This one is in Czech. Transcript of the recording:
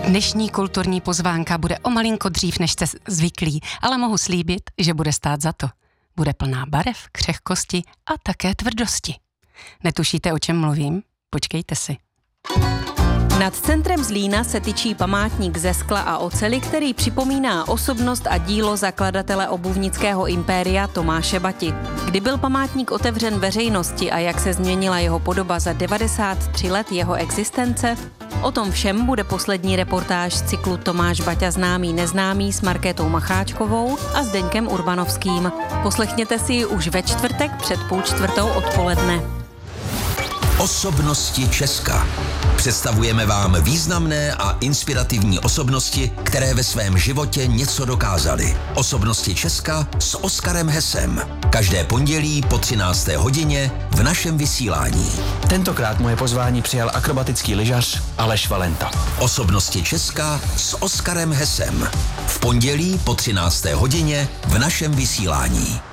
Dnešní kulturní pozvánka bude o malinko dřív, než jste zvyklí, ale mohu slíbit, že bude stát za to. Bude plná barev, křehkosti a také tvrdosti. Netušíte, o čem mluvím? Počkejte si. Nad centrem Zlína se tyčí památník ze skla a oceli, který připomíná osobnost a dílo zakladatele obuvnického impéria Tomáše Bati. Kdy byl památník otevřen veřejnosti a jak se změnila jeho podoba za 93 let jeho existence? O tom všem bude poslední reportáž z cyklu Tomáš Baťa známý neznámý s Markétou Macháčkovou a Zdeňkem Urbanovským. Poslechněte si ji už ve čtvrtek před 3:30 odpoledne. Osobnosti Česka. Představujeme vám významné a inspirativní osobnosti, které ve svém životě něco dokázaly. Osobnosti Česka s Oskarem Hesem. Každé pondělí po 13. hodině v našem vysílání. Tentokrát moje pozvání přijal akrobatický lyžař Aleš Valenta. Osobnosti Česka s Oskarem Hesem. V pondělí po 13. hodině v našem vysílání.